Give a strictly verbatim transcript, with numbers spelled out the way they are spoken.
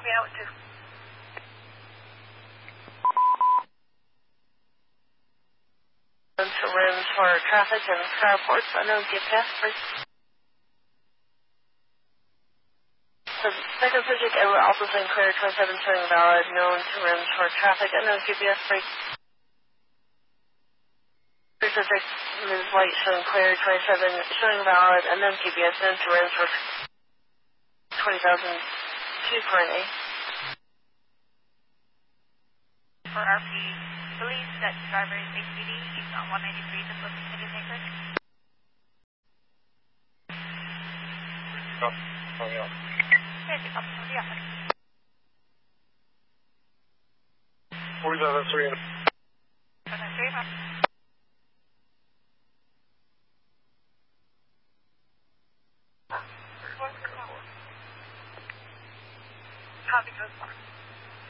me out to. To rims for traffic and carports, unknown G P S free. So second subject, I will also send clear twenty-seven showing valid, known to rims for traffic, unknown G P S free. Third subject, Miz White showing clear twenty-seven showing valid, unknown G P S, known to rims for twenty thousand two currently. For R P, believes that driver is A C D, he's on one ninety-three, just looking at his anchor. Stop. Oh, yeah. Okay, pick up from the office. forty-seven three. seven three, ma'am. Copy, go far.